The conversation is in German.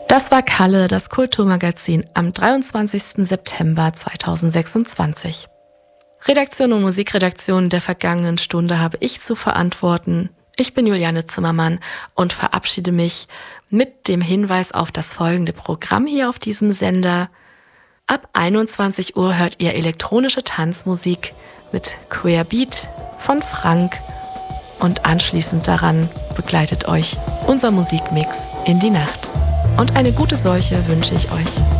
Das war Kalle, das Kulturmagazin am 23. September 2026. Redaktion und Musikredaktion der vergangenen Stunde habe ich zu verantworten. Ich bin Juliane Zimmermann und verabschiede mich mit dem Hinweis auf das folgende Programm hier auf diesem Sender. Ab 21 Uhr hört ihr elektronische Tanzmusik mit Querbeat von Frank und anschließend daran begleitet euch unser Musikmix in die Nacht. Und eine gute Seuche wünsche ich euch.